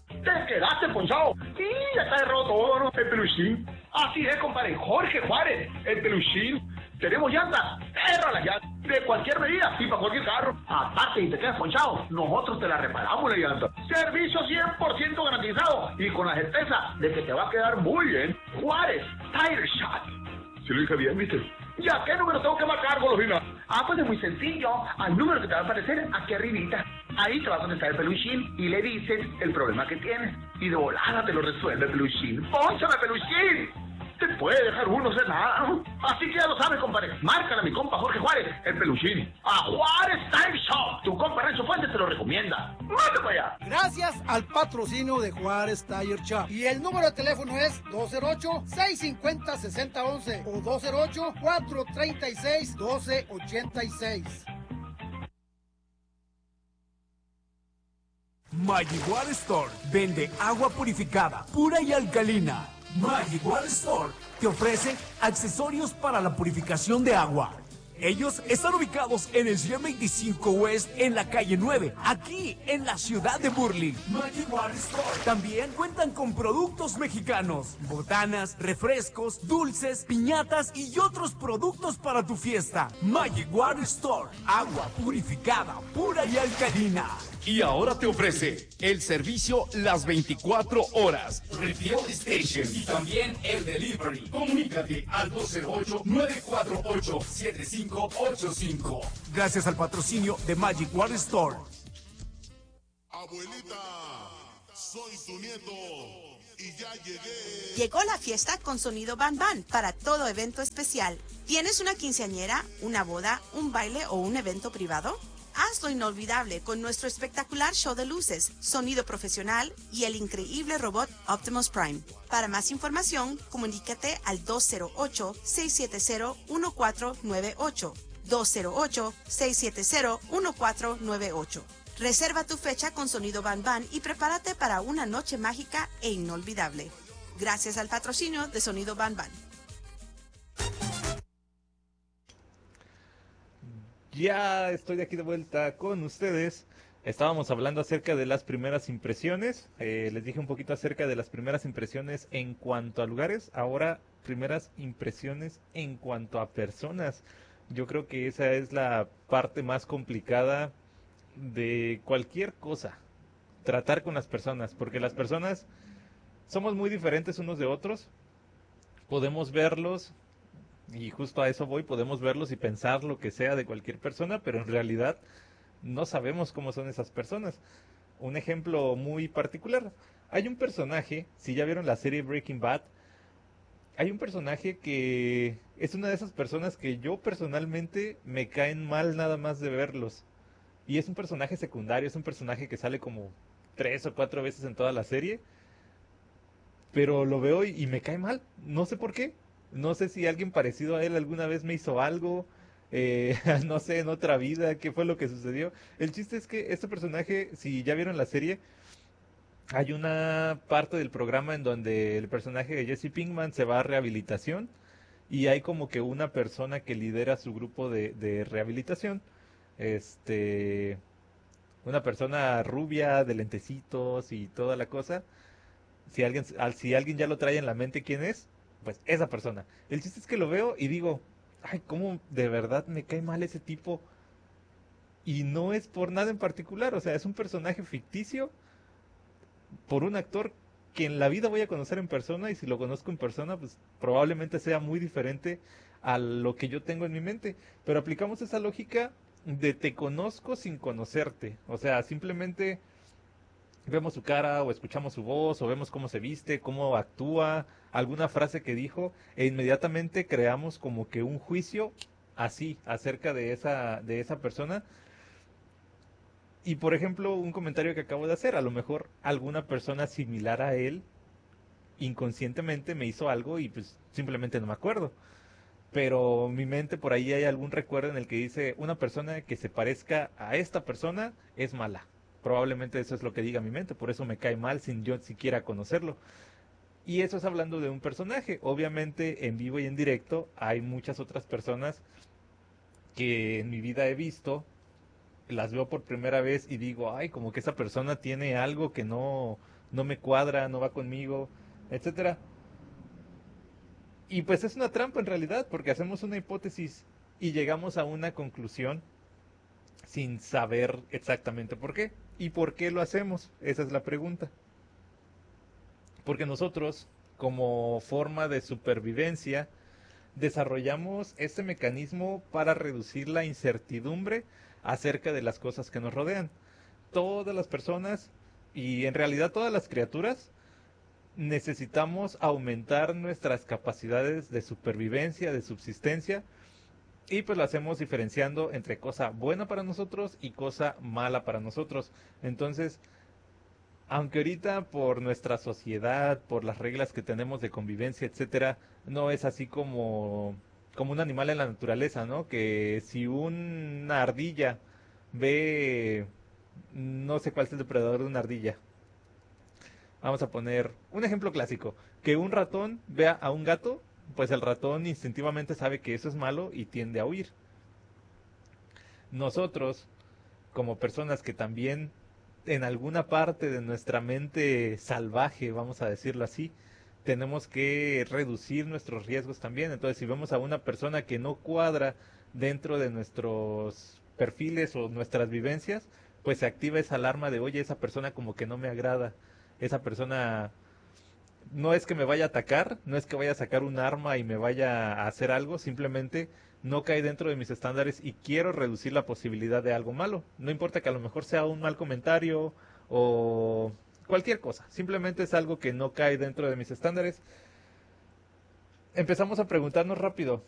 Te quedaste ponchado. Y ya está roto todo, ¿no? El peluchín. Así es, compadre. Jorge Juárez, el peluchín. Tenemos llantas, erra las llantas, de cualquier medida y para cualquier carro. Aparte, si te quedas ponchado, nosotros te la reparamos la llanta. Servicio 100% garantizado y con la certeza de que te va a quedar muy bien. Juárez Tire Shop. Si lo dije bien, ¿viste? ¿Ya qué número tengo que marcar, Golosina? Pues es muy sencillo. Al número que te va a aparecer aquí arribita. Ahí te va a contestar el peluchín y le dices el problema que tienes. Y de volada te lo resuelve el peluchín. ¡Pónchame, peluchín! Te puede dejar uno ser nada, ¿no? Así que ya lo sabes, compadre. Márcale a mi compa Jorge Juárez, el peluchín. A Juárez Time Shop. Tu compa Renzo Fuentes te lo recomienda. ¡Mate para allá! Gracias al patrocinio de Juárez Tire Shop. Y el número de teléfono es 208-650-6011 o 208-436-1286. Magic Water Store vende agua purificada, pura y alcalina. Magic Water Store te ofrece accesorios para la purificación de agua. Ellos están ubicados en el 125 West en la calle 9, aquí en la ciudad de Burley. Magic Water Store. También cuentan con productos mexicanos, botanas, refrescos, dulces, piñatas y otros productos para tu fiesta. Magic Water Store, agua purificada, pura y alcalina. Y ahora te ofrece el servicio las 24 horas. Refill Station y también el delivery. Comunícate al 208-948-7585. Gracias al patrocinio de Magic Water Store. Abuelita, soy tu nieto y ya llegué. Llegó la fiesta con sonido Ban Ban para todo evento especial. ¿Tienes una quinceañera, una boda, un baile o un evento privado? Hazlo inolvidable con nuestro espectacular show de luces, sonido profesional y el increíble robot Optimus Prime. Para más información, comunícate al 208-670-1498. 208-670-1498. Reserva tu fecha con sonido Ban Ban y prepárate para una noche mágica e inolvidable. Gracias al patrocinio de Sonido Ban Ban. Ya estoy de aquí de vuelta con ustedes. Estábamos hablando acerca de las primeras impresiones. Les dije un poquito acerca de las primeras impresiones en cuanto a lugares. Ahora, primeras impresiones en cuanto a personas. Yo creo que esa es la parte más complicada de cualquier cosa. Tratar con las personas. Porque las personas somos muy diferentes unos de otros. Podemos verlos. Y justo a eso voy, podemos verlos y pensar lo que sea de cualquier persona, pero en realidad no sabemos cómo son esas personas. Un ejemplo muy particular, hay un personaje, si ya vieron la serie Breaking Bad, hay un personaje que es una de esas personas que yo personalmente me caen mal nada más de verlos. Y es un personaje secundario, es un personaje que sale como 3 o 4 veces en toda la serie, pero lo veo y me cae mal, no sé por qué. No sé si alguien parecido a él alguna vez me hizo algo, no sé, en otra vida, qué fue lo que sucedió. El chiste es que este personaje, si ya vieron la serie, hay una parte del programa en donde el personaje de Jesse Pinkman se va a rehabilitación y hay como que una persona que lidera su grupo de rehabilitación, una persona rubia, de lentecitos y toda la cosa. Si alguien ya lo trae en la mente quién es, pues esa persona. El chiste es que lo veo y digo, ay, cómo de verdad me cae mal ese tipo. Y no es por nada en particular, o sea, es un personaje ficticio por un actor que en la vida voy a conocer en persona, y si lo conozco en persona, pues probablemente sea muy diferente a lo que yo tengo en mi mente. Pero aplicamos esa lógica de te conozco sin conocerte. O sea, simplemente vemos su cara o escuchamos su voz o vemos cómo se viste, cómo actúa, alguna frase que dijo e inmediatamente creamos como que un juicio así acerca de esa persona. Y por ejemplo, un comentario que acabo de hacer, a lo mejor alguna persona similar a él inconscientemente me hizo algo y pues simplemente no me acuerdo. Pero mi mente por ahí hay algún recuerdo en el que dice, una persona que se parezca a esta persona es mala. Probablemente eso es lo que diga mi mente, por eso me cae mal sin yo siquiera conocerlo. Y eso es hablando de un personaje. Obviamente en vivo y en directo hay muchas otras personas que en mi vida he visto, las veo por primera vez y digo, ay, como que esa persona tiene algo que no no me cuadra, no va conmigo, etcétera. Y pues es una trampa en realidad, porque hacemos una hipótesis y llegamos a una conclusión sin saber exactamente por qué. ¿Y por qué lo hacemos? Esa es la pregunta. Porque nosotros, como forma de supervivencia, desarrollamos este mecanismo para reducir la incertidumbre acerca de las cosas que nos rodean. Todas las personas, y en realidad todas las criaturas, necesitamos aumentar nuestras capacidades de supervivencia, de subsistencia, y pues lo hacemos diferenciando entre cosa buena para nosotros y cosa mala para nosotros. Entonces, aunque ahorita por nuestra sociedad, por las reglas que tenemos de convivencia, etcétera, no es así como un animal en la naturaleza, ¿no? Que si una ardilla ve, no sé cuál es el depredador de una ardilla. Vamos a poner un ejemplo clásico, que un ratón vea a un gato, pues el ratón instintivamente sabe que eso es malo y tiende a huir. Nosotros, como personas que también en alguna parte de nuestra mente salvaje, vamos a decirlo así, tenemos que reducir nuestros riesgos también. Entonces, si vemos a una persona que no cuadra dentro de nuestros perfiles o nuestras vivencias, pues se activa esa alarma de, oye, esa persona como que no me agrada, esa persona no es que me vaya a atacar, no es que vaya a sacar un arma y me vaya a hacer algo, simplemente no cae dentro de mis estándares y quiero reducir la posibilidad de algo malo. No importa que a lo mejor sea un mal comentario o cualquier cosa, simplemente es algo que no cae dentro de mis estándares. Empezamos a preguntarnos rápido,